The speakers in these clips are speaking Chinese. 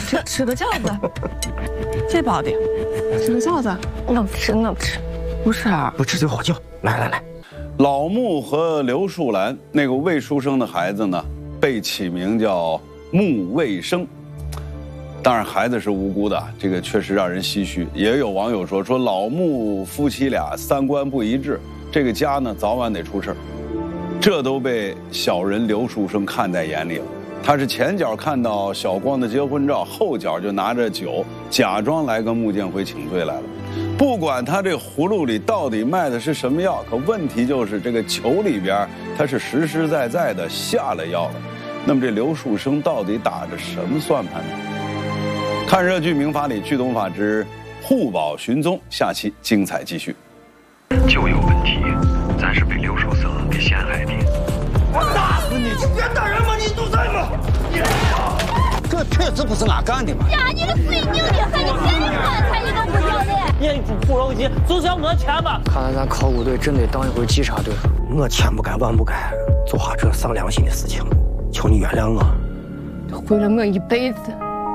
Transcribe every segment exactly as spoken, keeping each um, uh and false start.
吃吃个饺子，谁包的？吃个饺子， 能吃能吃， 不是啊， 不吃就好叫。来来来， 老穆和刘树兰那个未出生的孩子呢，被起名叫穆卫生。当然，孩子是无辜的，这个确实让人唏嘘。也有网友说，说老穆夫妻俩三观不一致，这个家呢早晚得出事儿。这都被小人刘树生看在眼里了。他是前脚看到小光的结婚照，后脚就拿着酒假装来跟穆建辉请罪来了。不管他这葫芦里到底卖的是什么药，可问题就是这个酒里边他是实实在在的下了药了。那么这刘树生到底打着什么算盘呢？看热剧《民法里剧懂法之护保寻踪》，下期精彩继续。 就有问题，咱是被刘守生给陷害的。 我打死你！你别打人嘛，你都在吗？这确实不是俺干的嘛！ 呀，你个水牛的，还你骗人饭菜你都不晓得！ 你不着急，就是要我钱吧？ 看来咱考古队真得当一回稽查队。 我千不该万不该做下这丧良心的事情，求你原谅我。 毁了我一辈子。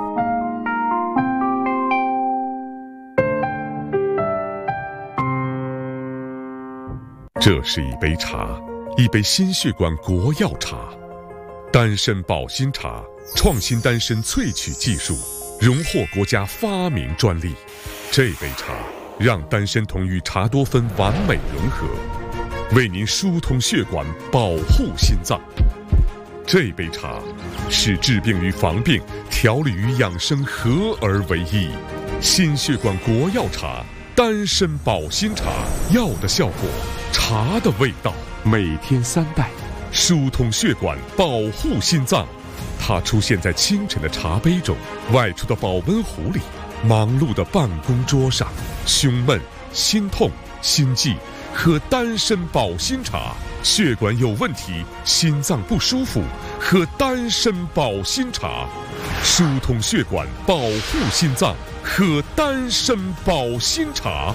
这是一杯茶，一杯心血管国药茶，丹参保心茶，创新丹参萃取技术，荣获国家发明专利。这杯茶让丹参酮与茶多酚完美融合，为您疏通血管，保护心脏。这杯茶是治病与防病、调理与养生合而为一。心血管国药茶，丹参保心茶，药的效果，茶的味道，每天三袋，疏通血管，保护心脏。它出现在清晨的茶杯中，外出的保温壶里，忙碌的办公桌上。胸闷、心痛、心悸，喝丹参保心茶；血管有问题，心脏不舒服，喝丹参保心茶。疏通血管，保护心脏，喝丹参保心茶。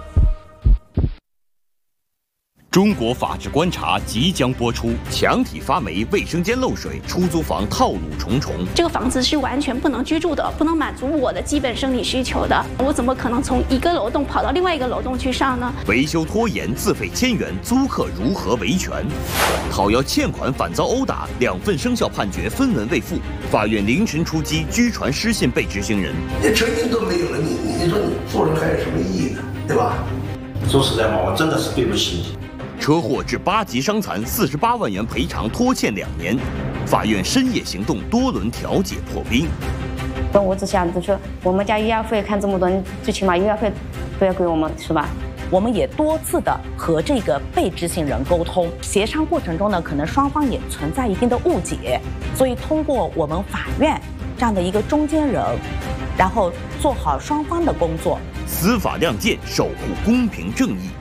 中国法制观察即将播出，墙体发霉、卫生间漏水，出租房套路重重。 这个房子是完全不能居住的，不能满足我的基本生理需求的。我怎么可能从一个楼栋跑到另外一个楼栋去上呢？ 维修拖延，自费千元，租客如何维权？讨要欠款反遭殴打，两份生效判决分文未付，法院凌晨出击，拘传失信被执行人。 连诚信都没有了，你你说你做人还有什么意义呢？对吧？说实在话，我真的是对不起你。 车祸致八级伤残，四十八万元赔偿拖欠两年，法院深夜行动，多轮调解破冰。 我只想着说，我们家医药费看这么多，最起码医药费都要给我们，是吧？ 我们也多次的和这个被执行人沟通，协商过程中呢，可能双方也存在一定的误解，所以通过我们法院这样的一个中间人，然后做好双方的工作， 司法亮剑，守护公平正义。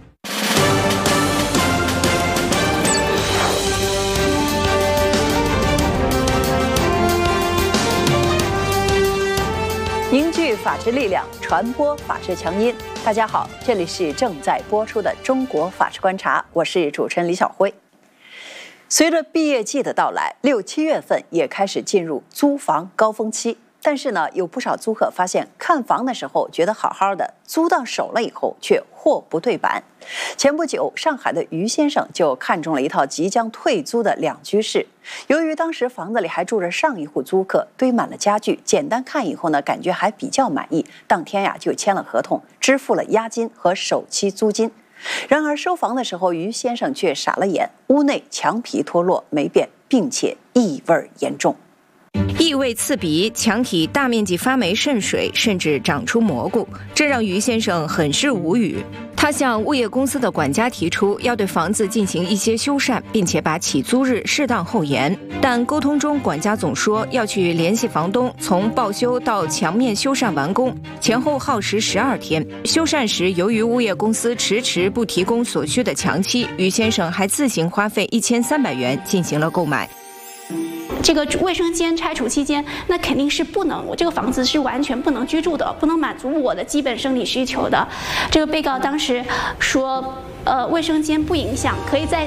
凝聚法治力量，传播法治强音。大家好，这里是正在播出的中国法治观察，我是主持人李晓辉。随着毕业季的到来，六七月份也开始进入租房高峰期。但是呢，有不少租客发现，看房的时候觉得好好的，租到手了以后却货不对版。前不久，上海的于先生就看中了一套即将退租的两居室。由于当时房子里还住着上一户租客，堆满了家具，简单看以后呢，感觉还比较满意，当天呀就签了合同，支付了押金和首期租金。然而收房的时候，于先生却傻了眼，屋内墙皮脱落没变，并且异味严重。 异味刺鼻，墙体大面积发霉渗水，甚至长出蘑菇，这让于先生很是无语。他向物业公司的管家提出要对房子进行一些修缮，并且把起租日适当后延。但沟通中，管家总说要去联系房东，从报修到墙面修缮完工，前后耗时十二天。修缮时，由于物业公司迟迟不提供所需的墙漆，于先生还自行花费一千三百元进行了购买。 这个卫生间拆除期间，那肯定是不能，我这个房子是完全不能居住的，不能满足我的基本生理需求的。这个被告当时说，呃，卫生间不影响，可以在